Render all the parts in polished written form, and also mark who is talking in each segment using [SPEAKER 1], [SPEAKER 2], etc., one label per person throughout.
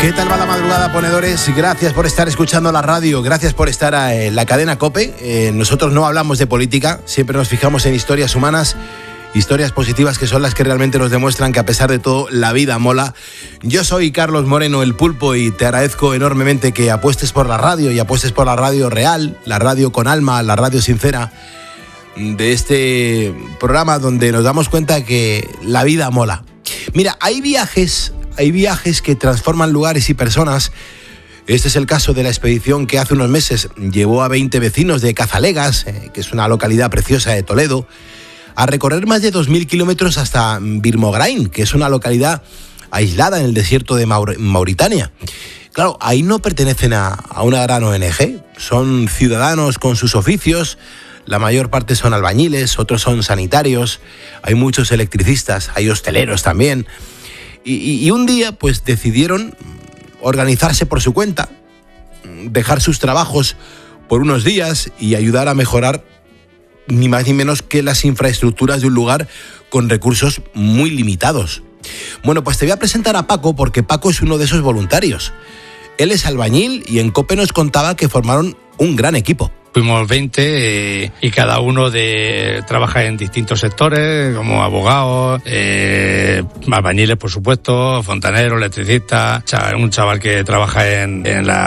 [SPEAKER 1] ¿Qué tal va la madrugada, ponedores? Gracias por estar escuchando la radio, gracias por estar en la cadena COPE. Nosotros no hablamos de política, siempre nos fijamos en historias humanas, historias positivas que son las que realmente nos demuestran que a pesar de todo la vida mola. Yo soy Carlos Moreno, el Pulpo, y te agradezco enormemente que apuestes por la radio y apuestes por la radio real, la radio con alma, la radio sincera de este programa donde nos damos cuenta que la vida mola. Mira, hay viajes que transforman lugares y personas. Este es el caso de la expedición que hace unos meses llevó a 20 vecinos de Cazalegas, que es una localidad preciosa de Toledo, a recorrer más de 2.000 kilómetros hasta Birmograin, que es una localidad aislada en el desierto de Mauritania. Claro, ahí no pertenecen a una gran ONG, son ciudadanos con sus oficios, la mayor parte son albañiles, otros son sanitarios, hay muchos electricistas, hay hosteleros también. Y un día pues decidieron organizarse por su cuenta, dejar sus trabajos por unos días y ayudar a mejorar ni más ni menos que las infraestructuras de un lugar con recursos muy limitados. Bueno, pues te voy a presentar a Paco porque Paco es uno de esos voluntarios. Él es albañil y en COPE nos contaba que formaron un gran equipo.
[SPEAKER 2] Fuimos 20 y cada uno trabaja en distintos sectores, como abogados, albañiles, por supuesto, fontaneros, electricistas, un chaval que trabaja en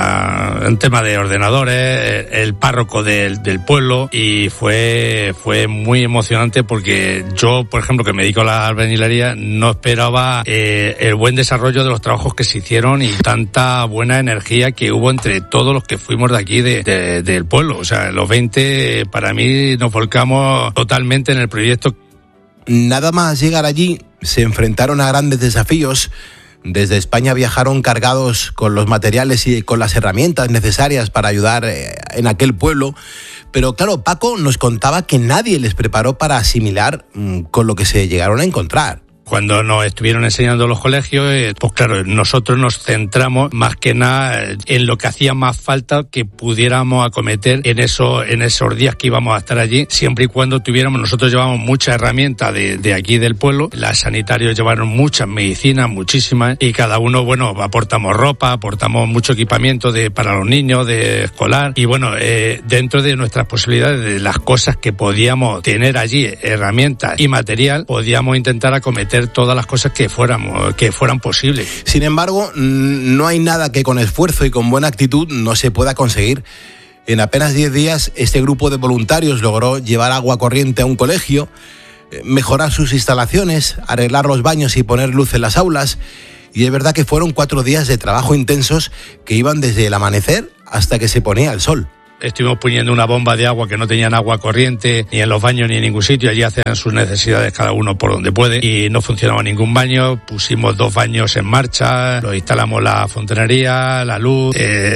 [SPEAKER 2] tema de ordenadores, el párroco del pueblo, y fue muy emocionante porque yo, por ejemplo, que me dedico a la albañilería, no esperaba el buen desarrollo de los trabajos que se hicieron y tanta buena energía que hubo entre todos los que fuimos de aquí del pueblo. O sea, los 20 para mí nos volcamos totalmente en el proyecto.
[SPEAKER 1] Nada más llegar allí se enfrentaron a grandes desafíos. Desde España viajaron cargados con los materiales y con las herramientas necesarias para ayudar en aquel pueblo. Pero claro, Paco nos contaba que nadie les preparó para asimilar con lo que se llegaron a encontrar.
[SPEAKER 2] Cuando nos estuvieron enseñando los colegios, pues claro, nosotros nos centramos más que nada en lo que hacía más falta que pudiéramos acometer en esos días que íbamos a estar allí, siempre y cuando nosotros llevamos muchas herramientas de aquí del pueblo, los sanitarios llevaron muchas medicinas, muchísimas, y cada uno, bueno, aportamos ropa, aportamos mucho equipamiento para los niños, de escolar, y bueno, dentro de nuestras posibilidades, de las cosas que podíamos tener allí, herramientas y material, podíamos intentar acometer todas las cosas que fueran posibles.
[SPEAKER 1] Sin embargo, no hay nada que con esfuerzo y con buena actitud no se pueda conseguir. En apenas 10 días, este grupo de voluntarios logró llevar agua corriente a un colegio, mejorar sus instalaciones, arreglar los baños y poner luz en las aulas. Y es verdad que fueron 4 días de trabajo intensos que iban desde el amanecer hasta que se ponía el sol.
[SPEAKER 2] Estuvimos poniendo una bomba de agua que no tenían agua corriente ni en los baños ni en ningún sitio. Allí hacían sus necesidades cada uno por donde puede y no funcionaba ningún baño. Pusimos 2 baños en marcha, lo instalamos la fontanería, la luz,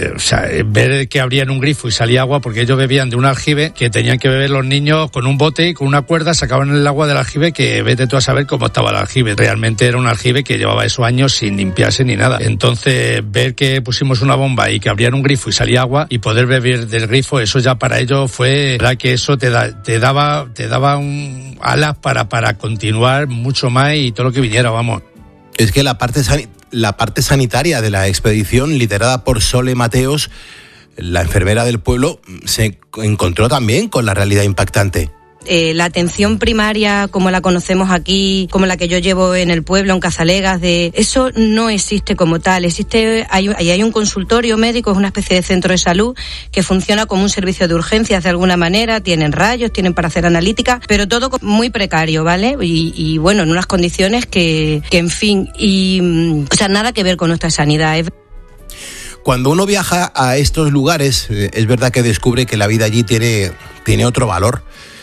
[SPEAKER 2] ver que abrían un grifo y salía agua, porque ellos bebían de un aljibe que tenían que beber los niños con un bote y con una cuerda, sacaban el agua del aljibe, que vete tú a saber cómo estaba el aljibe. Realmente era un aljibe que llevaba esos años sin limpiarse ni nada. Entonces, ver que pusimos una bomba y que abrían un grifo y salía agua y poder beber del grifo, eso ya para ellos fue, verdad que eso te daba un alas para continuar mucho más y todo lo que viniera, vamos.
[SPEAKER 1] Es que la parte sanitaria de la expedición, liderada por Sole Mateos, la enfermera del pueblo, se encontró también con la realidad impactante.
[SPEAKER 3] La atención primaria como la conocemos aquí, como la que yo llevo en el pueblo, en Cazalegas, eso no existe como tal. Hay un consultorio médico, es una especie de centro de salud que funciona como un servicio de urgencias de alguna manera, tienen rayos, tienen para hacer analítica, pero todo muy precario, ¿vale? Y bueno, en unas condiciones que en fin, o sea, nada que ver con nuestra sanidad.
[SPEAKER 1] Cuando uno viaja a estos lugares, es verdad que descubre que la vida allí tiene otro valor.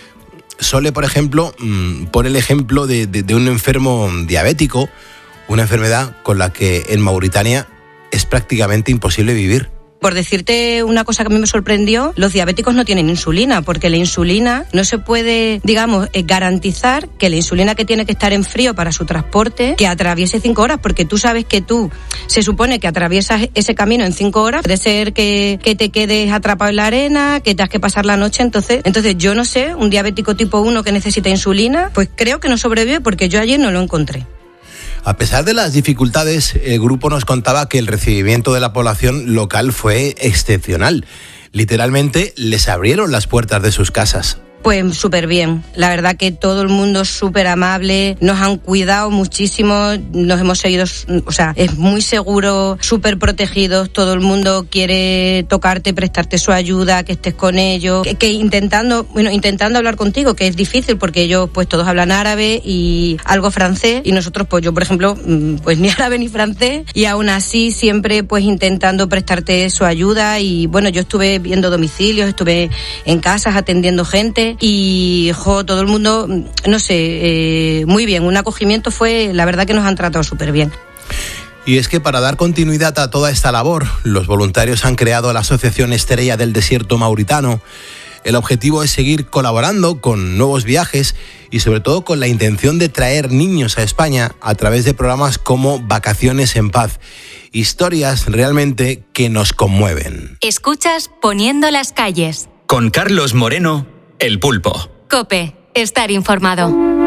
[SPEAKER 1] Sole, por ejemplo, pone el ejemplo de un enfermo diabético, una enfermedad con la que en Mauritania es prácticamente imposible vivir.
[SPEAKER 3] Por decirte una cosa que a mí me sorprendió, los diabéticos no tienen insulina, porque la insulina no se puede, digamos, garantizar que la insulina que tiene que estar en frío para su transporte, que atraviese 5 horas, porque tú sabes que se supone que atraviesas ese camino en 5 horas, puede ser que te quedes atrapado en la arena, que tengas que pasar la noche, entonces yo no sé, un diabético tipo 1 que necesita insulina, pues creo que no sobrevive porque yo ayer no lo encontré.
[SPEAKER 1] A pesar de las dificultades, el grupo nos contaba que el recibimiento de la población local fue excepcional. Literalmente les abrieron las puertas de sus casas.
[SPEAKER 3] Pues súper bien, la verdad que todo el mundo es súper amable, nos han cuidado muchísimo, nos hemos seguido, o sea, es muy seguro, súper protegidos, todo el mundo quiere tocarte, prestarte su ayuda, que estés con ellos, que intentando hablar contigo, que es difícil porque ellos pues todos hablan árabe y algo francés y nosotros pues yo por ejemplo pues ni árabe ni francés y aún así siempre pues intentando prestarte su ayuda y bueno, yo estuve viendo domicilios, estuve en casas atendiendo gente y todo el mundo, no sé, muy bien, un acogimiento fue, la verdad que nos han tratado súper bien.
[SPEAKER 1] Y es que para dar continuidad a toda esta labor, los voluntarios han creado la Asociación Estrella del Desierto Mauritano. El objetivo es seguir colaborando con nuevos viajes y sobre todo con la intención de traer niños a España a través de programas como Vacaciones en Paz. Historias realmente que nos conmueven.
[SPEAKER 4] Escuchas Poniendo las calles.
[SPEAKER 5] Con Carlos Moreno, El Pulpo.
[SPEAKER 4] COPE, estar informado.